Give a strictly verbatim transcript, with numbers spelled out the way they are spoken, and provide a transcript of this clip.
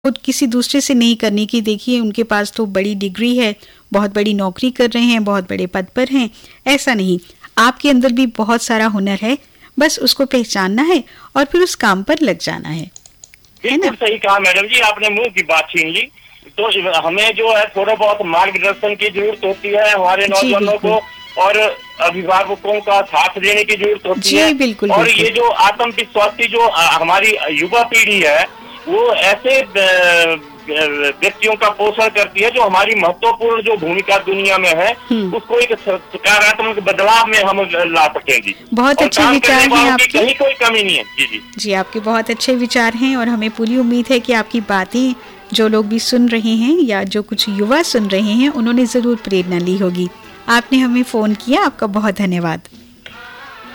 खुद किसी दूसरे से नहीं करनी कि देखिए उनके पास तो बड़ी डिग्री है, बहुत बड़ी नौकरी कर रहे हैं, बहुत बड़े पद पर हैं। ऐसा नहीं, आपके अंदर भी बहुत सारा हुनर है, बस उसको पहचानना है और फिर उस काम पर लग जाना है। बिल्कुल सही कहा मैडम जी, आपने मुंह की बात छीन ली। तो हमें जो है थोड़ा बहुत मार्गदर्शन की जरूरत होती है हमारे नौजवानों को, और अभिभावकों का साथ देने की जरूरत होती है। बिल्कुल, और बिल्कुल। ये जो आत्मविश्वास की जो हमारी युवा पीढ़ी है वो ऐसे व्यक्तियों का पोषण करती है जो हमारी महत्वपूर्ण जो भूमिका दुनिया में है उसको एक सकारात्मक बदलाव में हम ला सकेंगे। बहुत अच्छे विचार हैं आपके, कहीं कोई कमी नहीं है। जी जी जी आपके बहुत अच्छे विचार हैं और हमें पूरी उम्मीद है कि आपकी बातें जो लोग भी सुन रहे हैं या जो कुछ युवा सुन रहे हैं उन्होंने जरूर प्रेरणा ली होगी। आपने हमें फोन किया, आपका बहुत धन्यवाद।